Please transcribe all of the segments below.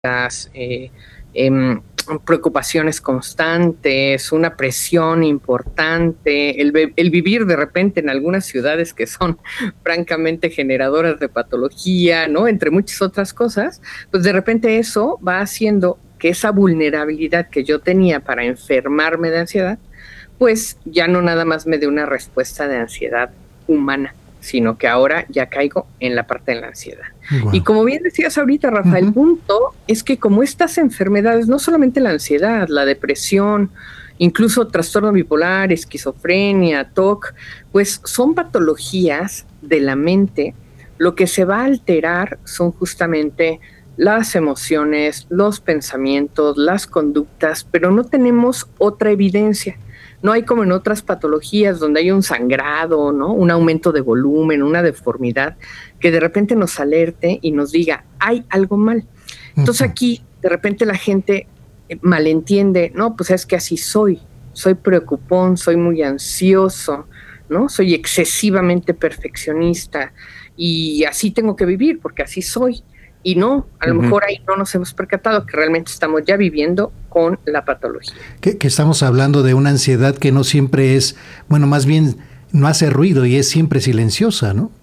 eh, em, preocupaciones constantes, una presión importante, el vivir de repente en algunas ciudades que son francamente generadoras de patología, ¿no? Entre muchas otras cosas, pues de repente eso va haciendo que esa vulnerabilidad que yo tenía para enfermarme de ansiedad, pues ya no nada más me dé una respuesta de ansiedad humana, sino que ahora ya caigo en la parte de la ansiedad. Y Guau. como bien decías ahorita, Rafa, el punto es que como estas enfermedades, no solamente la ansiedad, la depresión, incluso trastorno bipolar, esquizofrenia, TOC, pues son patologías de la mente. Lo que se va a alterar son justamente las emociones, los pensamientos, las conductas, pero no tenemos otra evidencia. No hay como en otras patologías donde hay un sangrado, ¿no? Un aumento de volumen, una deformidad, que de repente nos alerte y nos diga, hay algo mal. Entonces aquí, de repente la gente malentiende, no, pues es que así soy preocupón, soy muy ansioso, ¿no? Soy excesivamente perfeccionista y así tengo que vivir porque así soy. Y no, a lo mejor ahí no nos hemos percatado que realmente estamos ya viviendo con la patología. Que estamos hablando de una ansiedad que no siempre es, bueno, más bien no hace ruido y es siempre silenciosa, ¿no?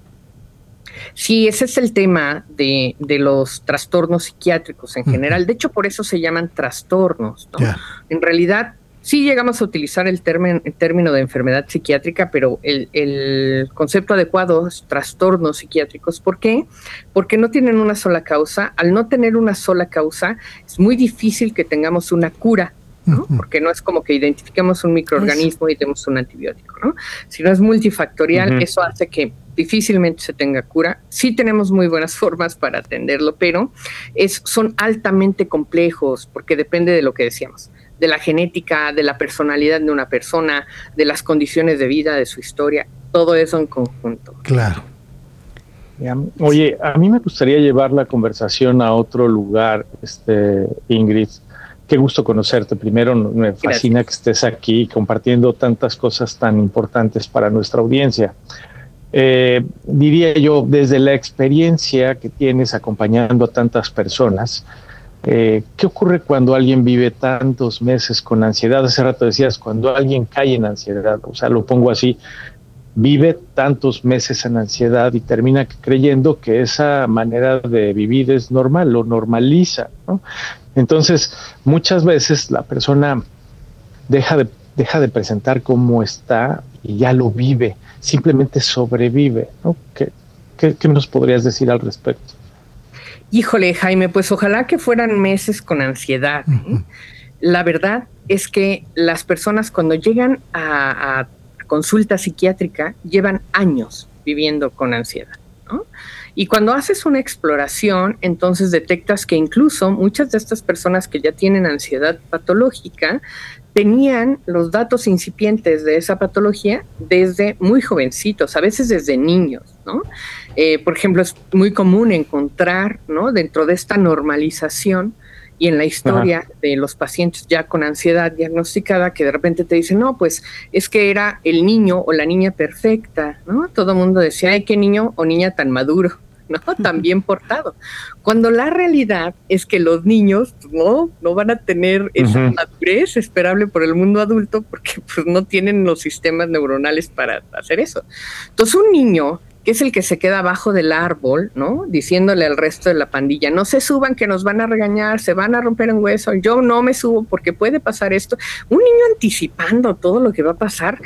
Sí, ese es el tema de los trastornos psiquiátricos en general. De hecho, por eso se llaman trastornos, ¿no? Ya. En realidad, sí llegamos a utilizar el término de enfermedad psiquiátrica, pero el concepto adecuado es trastornos psiquiátricos. ¿Por qué? Porque no tienen una sola causa. Al no tener una sola causa, es muy difícil que tengamos una cura, ¿no? Porque no es como que identifiquemos un microorganismo y demos un antibiótico, ¿no? Si no es multifactorial, eso hace que difícilmente se tenga cura. Sí tenemos muy buenas formas para atenderlo, pero son altamente complejos porque depende de lo que decíamos, de la genética, de la personalidad de una persona, de las condiciones de vida, de su historia, todo eso en conjunto. Claro. Oye, a mí me gustaría llevar la conversación a otro lugar, Ingrid. Qué gusto conocerte. Primero, me fascina que estés aquí compartiendo tantas cosas tan importantes para nuestra audiencia. Diría yo, desde la experiencia que tienes acompañando a tantas personas, ¿qué ocurre cuando alguien vive tantos meses con ansiedad? Hace rato decías, cuando alguien cae en ansiedad, o sea, lo pongo así, vive tantos meses en ansiedad y termina creyendo que esa manera de vivir es normal, lo normaliza, ¿no? Entonces, muchas veces la persona deja de presentar cómo está y ya lo vive, simplemente sobrevive, ¿no? ¿Qué nos podrías decir al respecto? Híjole, Jaime, pues ojalá que fueran meses con ansiedad, ¿eh? La verdad es que las personas cuando llegan a consulta psiquiátrica llevan años viviendo con ansiedad, ¿no? Y cuando haces una exploración, entonces detectas que incluso muchas de estas personas que ya tienen ansiedad patológica tenían los datos incipientes de esa patología desde muy jovencitos, a veces desde niños, ¿no? Por ejemplo, es muy común encontrar, ¿no? Dentro de esta normalización y en la historia de los pacientes ya con ansiedad diagnosticada, que de repente te dicen, no, pues es que era el niño o la niña perfecta, ¿no? Todo el mundo decía, ay, qué niño o niña tan maduro, ¿no? Tan bien portado. Cuando la realidad es que los niños no van a tener esa madurez esperable por el mundo adulto porque pues no tienen los sistemas neuronales para hacer eso. Entonces un niño que es el que se queda abajo del árbol, ¿no? Diciéndole al resto de la pandilla, no se suban que nos van a regañar, se van a romper un hueso, yo no me subo porque puede pasar esto. Un niño anticipando todo lo que va a pasar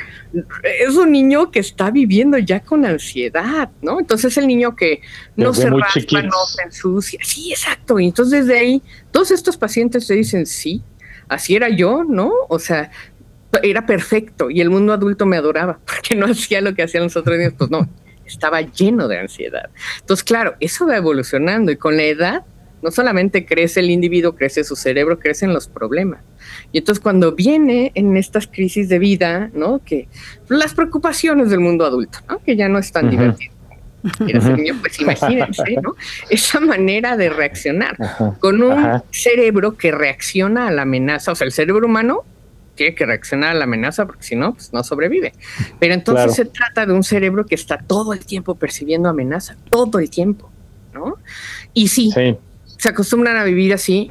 es un niño que está viviendo ya con ansiedad, ¿no? Entonces el niño que no se raspa, no se ensucia. Sí, exacto. Y entonces desde ahí, todos estos pacientes te dicen, sí, así era yo, ¿no? O sea, era perfecto y el mundo adulto me adoraba porque no hacía lo que hacían los otros niños. Pues no, estaba lleno de ansiedad. Entonces, claro, eso va evolucionando y con la edad no solamente crece el individuo, crece su cerebro, crecen los problemas. Y entonces cuando viene en estas crisis de vida, ¿no? Que las preocupaciones del mundo adulto, ¿no? Que ya no es tan divertido. Ese niño, pues imagínense, ¿no? Esa manera de reaccionar con un cerebro que reacciona a la amenaza, o sea, el cerebro humano tiene que reaccionar a la amenaza porque si no, pues no sobrevive. Pero entonces se trata de un cerebro que está todo el tiempo percibiendo amenaza, todo el tiempo, ¿no? Y sí, se acostumbran a vivir así